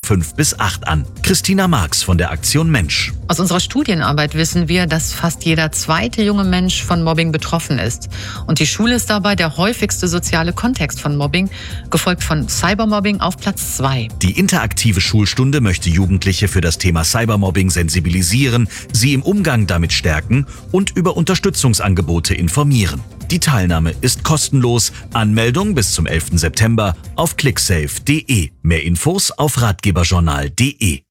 5 bis 8 an. Christina Marx von der Aktion Mensch. Aus unserer Studienarbeit wissen wir, dass fast jeder zweite junge Mensch von Mobbing betroffen ist. Und die Schule ist dabei der häufigste soziale Kontext von Mobbing, gefolgt von Cybermobbing auf Platz 2. Die interaktive Schulstunde möchte Jugendliche für das Thema Cybermobbing sensibilisieren, sie im Umgang damit stärken und über Unterstützungsangebote informieren. Die Teilnahme ist kostenlos. Anmeldung bis zum 11. September auf clicksafe.de. Mehr Infos auf ratgeberjournal.de.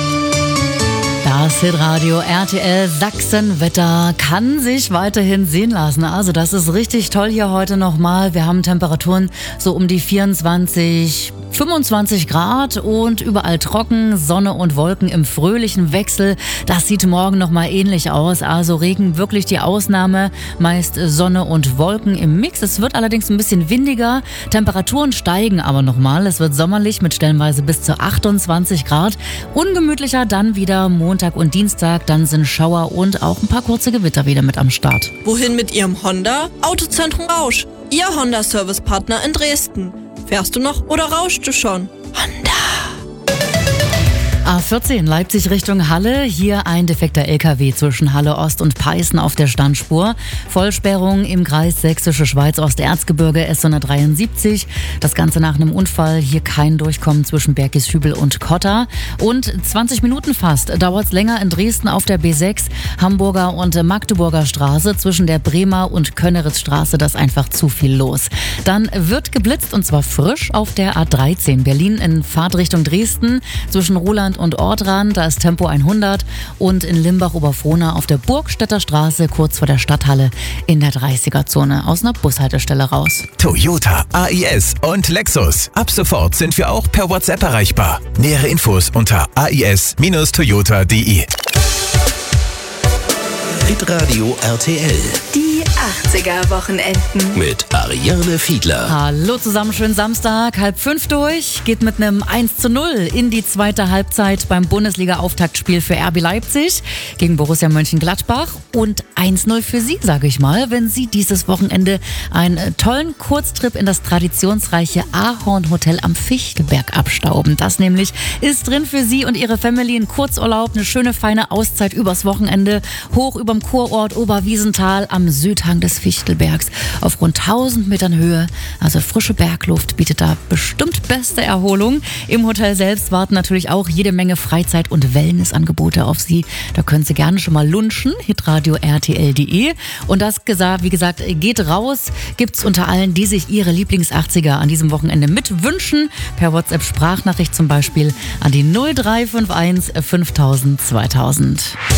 Das Hitradio RTL Sachsenwetter kann sich weiterhin sehen lassen. Also das ist richtig toll hier heute nochmal. Wir haben Temperaturen so um die 24, 25 Grad und überall trocken, Sonne und Wolken im fröhlichen Wechsel. Das sieht morgen nochmal ähnlich aus. Also Regen wirklich die Ausnahme, meist Sonne und Wolken im Mix. Es wird allerdings ein bisschen windiger. Temperaturen steigen aber nochmal. Es wird sommerlich mit stellenweise bis zu 28 Grad. Ungemütlicher dann wieder Montag und Dienstag, dann sind Schauer und auch ein paar kurze Gewitter wieder mit am Start. Wohin mit Ihrem Honda? Autozentrum Rausch, Ihr Honda-Service-Partner in Dresden. Fährst du noch oder rauschst du schon? Honda. A14 Leipzig Richtung Halle. Hier ein defekter LKW zwischen Halle Ost und Peißen auf der Standspur. Vollsperrung im Kreis Sächsische Schweiz Osterzgebirge S173. Das Ganze nach einem Unfall. Hier kein Durchkommen zwischen Bergishübel und Kotter. Und 20 Minuten fast dauert es länger in Dresden auf der B6, Hamburger und Magdeburger Straße. Zwischen der Bremer und Könneritzstraße, das ist einfach zu viel los. Dann wird geblitzt und zwar frisch auf der A13 Berlin in Fahrtrichtung Dresden. Zwischen Roland und Ortrand, da ist Tempo 100 und in Limbach-Oberfrohna auf der Burgstädter Straße kurz vor der Stadthalle in der 30er-Zone aus einer Bushaltestelle raus. Toyota, AIS und Lexus. Ab sofort sind wir auch per WhatsApp erreichbar. Nähere Infos unter ais-toyota.de. Hitradio RTL. Die 80er-Wochenenden. Mit Ariane Fiedler. Hallo zusammen, schönen Samstag, 4:30 durch. Geht mit einem 1:0 in die zweite Halbzeit beim Bundesliga-Auftaktspiel für RB Leipzig gegen Borussia Mönchengladbach. Und 1:0 für Sie, sage ich mal, wenn Sie dieses Wochenende einen tollen Kurztrip in das traditionsreiche Ahorn Hotel am Fichtelberg abstauben. Das nämlich ist drin für Sie und Ihre Family. Ein Kurzurlaub, eine schöne, feine Auszeit übers Wochenende, hoch überm Kurort Oberwiesenthal am Südhang des Fichtelbergs auf rund 1000 Metern Höhe. Also frische Bergluft bietet da bestimmt beste Erholung. Im Hotel selbst warten natürlich auch jede Menge Freizeit- und Wellnessangebote auf Sie. Da können Sie gerne schon mal lunchen. Hitradio RTL.de. Und das, wie gesagt, geht raus. Gibt's unter allen, die sich ihre Lieblings-80er an diesem Wochenende mitwünschen. Per WhatsApp-Sprachnachricht zum Beispiel an die 0351 5000 2000.